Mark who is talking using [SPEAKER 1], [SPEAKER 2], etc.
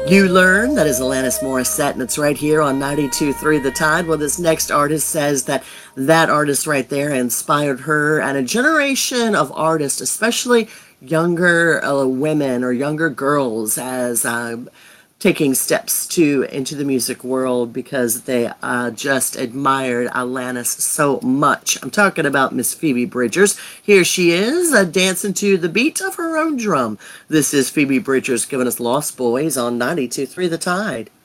[SPEAKER 1] You Learn, that is Alanis Morissette, and it's right here on 92.3 The Tide. Well, this next artist says that artist right there inspired her and a generation of artists, especially younger women or younger girls, as taking steps to into the music world because they just admired Alanis so much. I'm talking about Miss Phoebe Bridgers. Here she is, dancing to the beat of her own drum. This is Phoebe Bridgers giving us Lost Boys on 92.3 The Tide.